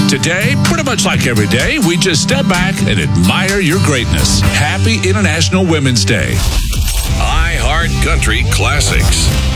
Today, pretty much like every day, we just step back and admire your greatness. Happy International Women's Day. iHeart Country Classics.